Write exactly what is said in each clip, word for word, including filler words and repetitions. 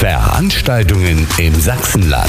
Veranstaltungen im Sachsenland.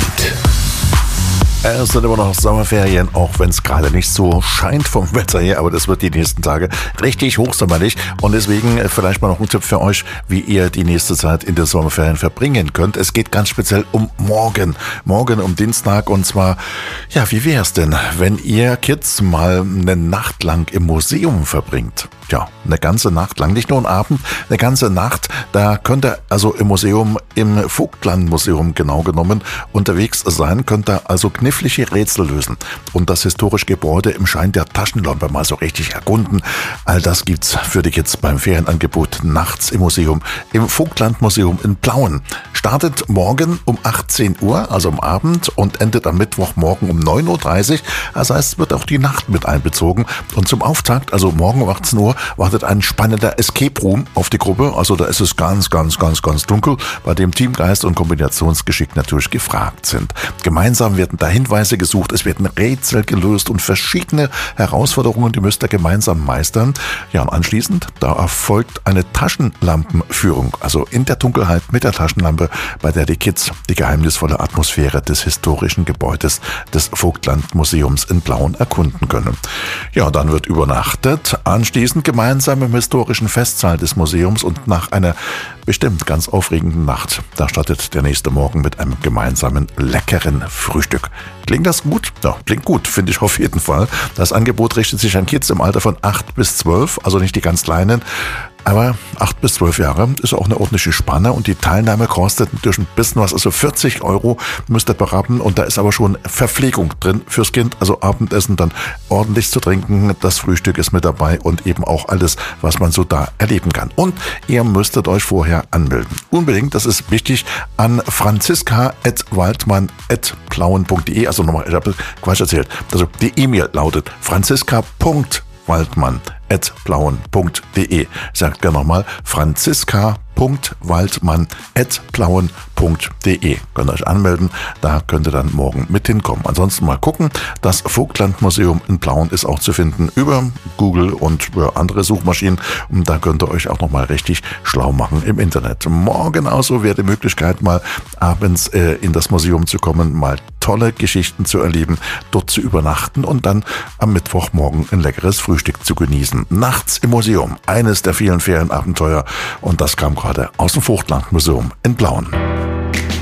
Es sind immer noch Sommerferien, auch wenn es gerade nicht so scheint vom Wetter her, aber das wird die nächsten Tage richtig hochsommerlich und deswegen vielleicht mal noch ein Tipp für euch, wie ihr die nächste Zeit in den Sommerferien verbringen könnt. Es geht ganz speziell um morgen, morgen um Dienstag und zwar, ja, wie wäre es denn, wenn ihr Kids mal eine Nacht lang im Museum verbringt? Ja, eine ganze Nacht lang, nicht nur einen Abend, eine ganze Nacht. Da könnt ihr also im Museum, im Vogtlandmuseum genau genommen, unterwegs sein, könnt ihr also knifflige Rätsel lösen und das historische Gebäude im Schein der Taschenlampe mal so richtig erkunden. All das gibt's für die Kids beim Ferienangebot nachts im Museum, im Vogtlandmuseum in Plauen. Startet morgen um achtzehn Uhr, also am Abend, und endet am Mittwochmorgen um neun Uhr dreißig. Das heißt, es wird auch die Nacht mit einbezogen. Und zum Auftakt, also morgen um achtzehn Uhr, wartet ein spannender Escape Room auf die Gruppe. Also da ist es ganz, ganz, ganz, ganz dunkel, bei dem Teamgeist und Kombinationsgeschick natürlich gefragt sind. Gemeinsam werden da Hinweise gesucht, es werden Rätsel gelöst und verschiedene Herausforderungen, die müsst ihr gemeinsam meistern. Ja, und anschließend, da erfolgt eine Taschenlampenführung, also in der Dunkelheit mit der Taschenlampe, bei der die Kids die geheimnisvolle Atmosphäre des historischen Gebäudes des Vogtlandmuseums in Plauen erkunden können. Ja, dann wird übernachtet, anschließend gemeinsam im historischen Festsaal des Museums und nach einer bestimmt ganz aufregenden Nacht, da startet der nächste Morgen mit einem gemeinsamen leckeren Frühstück. Klingt das gut? Ja, klingt gut, finde ich auf jeden Fall. Das Angebot richtet sich an Kids im Alter von acht bis zwölf, also nicht die ganz Kleinen. Aber acht bis zwölf Jahre ist auch eine ordentliche Spanne und die Teilnahme kostet natürlich ein bisschen was, also vierzig Euro müsst ihr beraten und da ist aber schon Verpflegung drin fürs Kind, also Abendessen, dann ordentlich zu trinken, das Frühstück ist mit dabei und eben auch alles, was man so da erleben kann. Und ihr müsstet euch vorher anmelden. Unbedingt, das ist wichtig, an franziska at waldmann at plauen punkt de, also nochmal, ich habe Quatsch erzählt, also die E-Mail lautet franziska punkt waldmann at plauen punkt de. Sagt gerne nochmal franziska punkt waldmann at plauen punkt de. Könnt ihr euch anmelden, da könnt ihr dann morgen mit hinkommen. Ansonsten mal gucken, das Vogtlandmuseum in Plauen ist auch zu finden über Google und über andere Suchmaschinen und da könnt ihr euch auch nochmal richtig schlau machen im Internet. Morgen also wäre die Möglichkeit, mal abends äh, in das Museum zu kommen, mal tolle Geschichten zu erleben, dort zu übernachten und dann am Mittwochmorgen ein leckeres Frühstück zu genießen. Nachts im Museum, eines der vielen Ferienabenteuer und das kam gerade aus dem Vogtlandmuseum in Plauen.